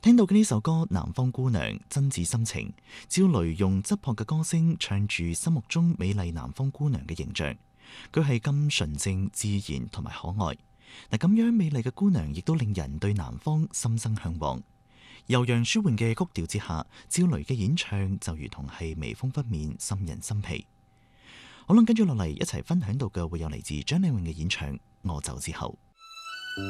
聽到嘅呢首歌《南方姑娘》，真摯心情，趙雷用質樸嘅歌聲唱住心目中美麗南方姑娘嘅形象。佢係咁純正、自然同埋可愛。嗱，咁樣美麗嘅姑娘，亦都令人對南方心生向往。悠揚舒緩嘅曲調之下，趙雷嘅演唱就如同係微風拂面，沁人心脾。好啦，跟住落嚟一齊分享到嘅會有嚟自張靚穎嘅演唱《我走之後》。